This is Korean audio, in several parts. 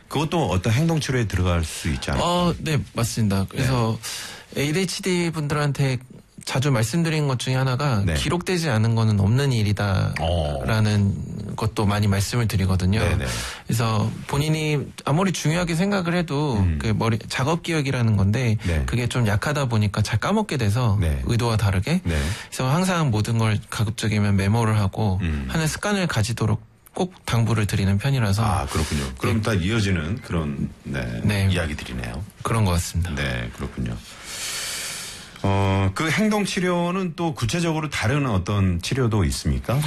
그것도 어떤 행동 치료에 들어갈 수 있지 않을까요? 네, 맞습니다. 그래서 ADHD 분들한테 자주 말씀드린 것 중에 하나가 네. 기록되지 않은 거는 없는 일이다라는 것도 많이 말씀을 드리거든요. 네네. 그래서 본인이 아무리 중요하게 생각을 해도 그 작업 기억이라는 건데 네. 그게 좀 약하다 보니까 잘 까먹게 돼서 네. 의도와 다르게 네. 그래서 항상 모든 걸 가급적이면 메모를 하고 하는 습관을 가지도록 꼭 당부를 드리는 편이라서. 아, 그렇군요. 그럼 다 이어지는 그런 이야기들이네요. 그런 것 같습니다. 네, 그렇군요. 그 행동 치료는 또 구체적으로 다른 어떤 치료도 있습니까?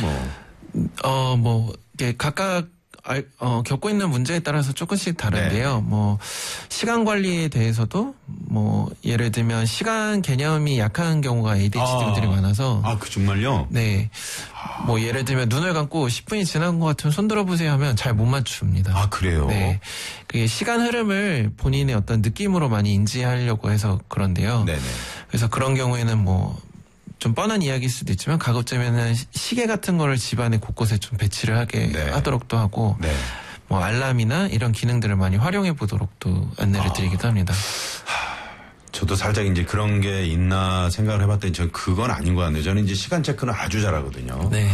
이게 각각 겪고 있는 문제에 따라서 조금씩 다른데요. 시간 관리에 대해서도 예를 들면 시간 개념이 약한 경우가 ADHD들이 많아서. 그 정말요? 네. 예를 들면 눈을 감고 10분이 지난 것 같으면 손 들어보세요 하면 잘 못 맞춥니다. 아, 그래요? 네. 그게 시간 흐름을 본인의 어떤 느낌으로 많이 인지하려고 해서 그런데요. 네네. 그래서 그런 경우에는 좀 뻔한 이야기일 수도 있지만 가급적이면은 시계 같은 거를 집안에 곳곳에 좀 배치를 하도록도 하고 알람이나 이런 기능들을 많이 활용해 보도록도 안내를 드리기도 합니다. 저도 살짝 이제 그런 게 있나 생각을 해봤더니 전 그건 아닌 것 같네요. 저는 이제 시간 체크는 아주 잘하거든요. 네.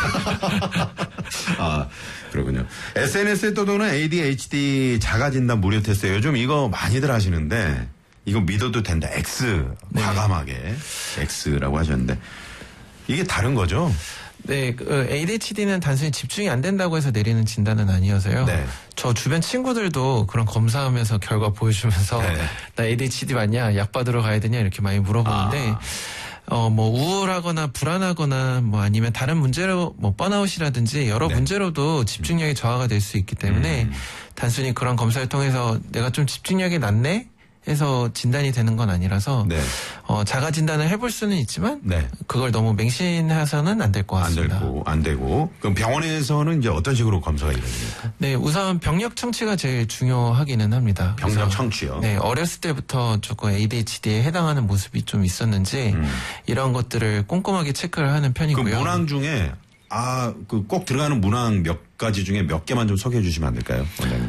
그렇군요. SNS에 떠도는 ADHD 자가진단 무료 테스트 요즘 이거 많이들 하시는데 이거 믿어도 된다. X. 과감하게. X라고 하셨는데 이게 다른 거죠? 네, ADHD는 단순히 집중이 안 된다고 해서 내리는 진단은 아니어서요. 네. 저 주변 친구들도 그런 검사하면서 결과 보여주면서 나 ADHD 맞냐? 약 받으러 가야 되냐? 이렇게 많이 물어보는데 우울하거나 불안하거나 아니면 다른 문제로 번아웃이라든지 여러 문제로도 집중력이 저하가 될 수 있기 때문에 단순히 그런 검사를 통해서 내가 좀 집중력이 낮네? 해서 진단이 되는 건 아니라서 자가 진단을 해볼 수는 있지만 그걸 너무 맹신해서는 안 될 것 같습니다. 안 되고 그럼 병원에서는 이제 어떤 식으로 검사가 이루어집니까? 네, 우선 병력 청취가 제일 중요하기는 합니다. 병력 청취요? 네, 어렸을 때부터 조금 ADHD에 해당하는 모습이 좀 있었는지 이런 것들을 꼼꼼하게 체크를 하는 편이고요. 그 문항 중에 꼭 들어가는 문항 몇 가지 중에 몇 개만 좀 소개해 주시면 안 될까요, 원장님?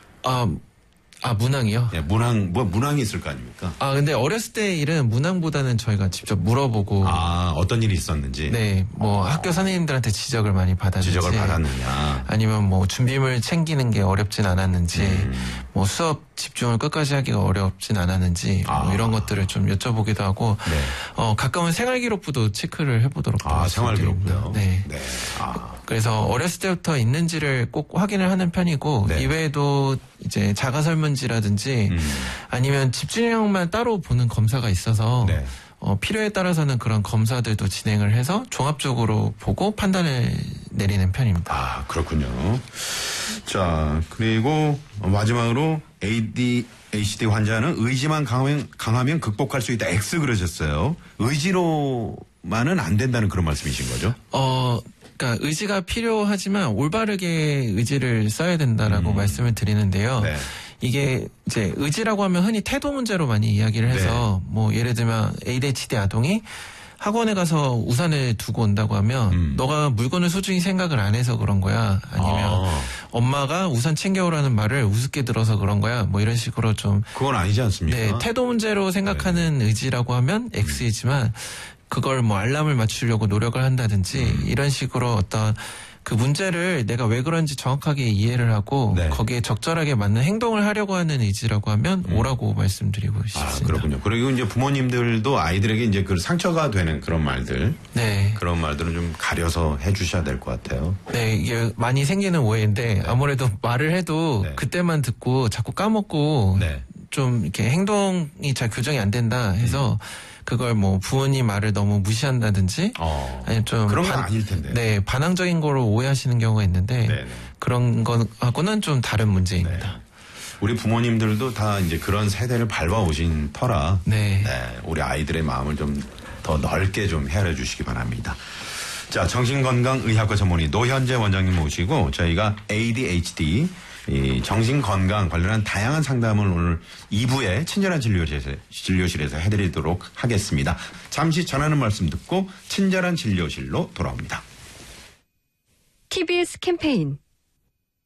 문항이요? 네, 문항이 있을 거 아닙니까? 근데 어렸을 때 일은 문항보다는 저희가 직접 물어보고. 어떤 일이 있었는지? 네, 학교 선생님들한테 지적을 많이 받았는지. 지적을 받았느냐. 아니면 준비물 챙기는 게 어렵진 않았는지. 수업 집중을 끝까지 하기가 어렵진 않았는지. 이런 것들을 좀 여쭤보기도 하고. 가끔은 생활기록부도 체크를 해보도록. 생활기록부요? 네. 그래서 어렸을 때부터 있는지를 꼭 확인을 하는 편이고 이외에도 이제 자가 설문지라든지 아니면 집중력만 따로 보는 검사가 있어서 필요에 따라서는 그런 검사들도 진행을 해서 종합적으로 보고 판단을 내리는 편입니다. 그렇군요. 자, 그리고 마지막으로 ADHD 환자는 의지만 강하면 극복할 수 있다. X 그러셨어요. 의지로만은 안 된다는 그런 말씀이신 거죠? 그러니까 의지가 필요하지만 올바르게 의지를 써야 된다라고 말씀을 드리는데요. 이게 이제 의지라고 하면 흔히 태도 문제로 많이 이야기를 해서 예를 들면 ADHD 아동이 학원에 가서 우산을 두고 온다고 하면 너가 물건을 소중히 생각을 안 해서 그런 거야. 아니면 엄마가 우산 챙겨오라는 말을 우습게 들어서 그런 거야. 이런 식으로 좀. 그건 아니지 않습니까? 네, 태도 문제로 생각하는 의지라고 하면 X이지만 그걸 알람을 맞추려고 노력을 한다든지 이런 식으로 어떤 그 문제를 내가 왜 그런지 정확하게 이해를 하고 거기에 적절하게 맞는 행동을 하려고 하는 의지라고 하면 O라고 말씀드리고 싶습니다. 그렇군요. 그리고 이제 부모님들도 아이들에게 이제 그 상처가 되는 그런 말들. 그런 말들은 좀 가려서 해 주셔야 될 것 같아요. 네, 이게 많이 생기는 오해인데 아무래도 말을 해도 그때만 듣고 자꾸 까먹고 좀 이렇게 행동이 잘 교정이 안 된다 해서 그걸 부모님 말을 너무 무시한다든지 아니면 좀 그런 건 아닐 텐데. 네, 반항적인 거로 오해하시는 경우가 있는데 그런 거하고는 좀 다른 문제입니다. 우리 부모님들도 다 이제 그런 세대를 밟아오신 터라 우리 아이들의 마음을 좀 더 넓게 좀 헤아려 주시기 바랍니다. 자, 정신건강의학과 전문의 노현재 원장님 모시고 저희가 ADHD 이 정신건강 관련한 다양한 상담을 오늘 2부에 친절한 진료실에서 해드리도록 하겠습니다. 잠시 전하는 말씀 듣고 친절한 진료실로 돌아옵니다. TBS 캠페인